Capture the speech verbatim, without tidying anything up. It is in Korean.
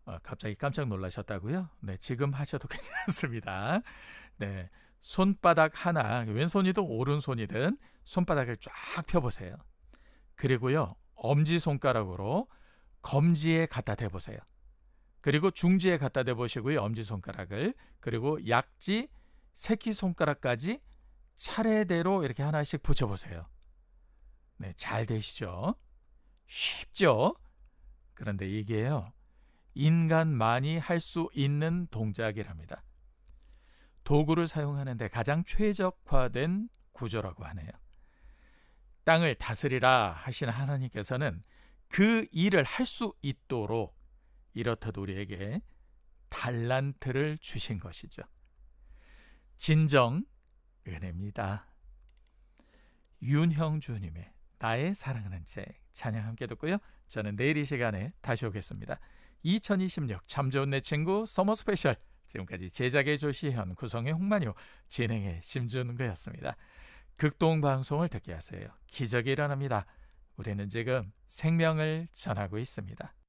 어, 갑자기 깜짝 놀라셨다고요? 네, 지금 하셔도 괜찮습니다. 네, 손바닥 하나, 왼손이든 오른손이든 손바닥을 쫙 펴보세요. 그리고요, 엄지손가락으로 검지에 갖다 대보세요. 그리고 중지에 갖다 대보시고요, 엄지손가락을. 그리고 약지, 새끼손가락까지 차례대로 이렇게 하나씩 붙여보세요. 네, 잘 되시죠? 쉽죠? 그런데 이게요, 인간만이 할 수 있는 동작이랍니다. 도구를 사용하는데 가장 최적화된 구조라고 하네요. 땅을 다스리라 하신 하나님께서는 그 일을 할 수 있도록 이렇듯 우리에게 달란트를 주신 것이죠. 진정 은혜입니다. 윤형주님의 나의 사랑하는 책 찬양 함께 듣고요. 저는 내일 이 시간에 다시 오겠습니다. 이천이십육 참 좋은 내 친구 서머 스페셜, 지금까지 제작의 조시현, 구성의 홍만효, 진행의 심준거였습니다. 극동방송을 듣게 하세요. 기적이 일어납니다. 우리는 지금 생명을 전하고 있습니다.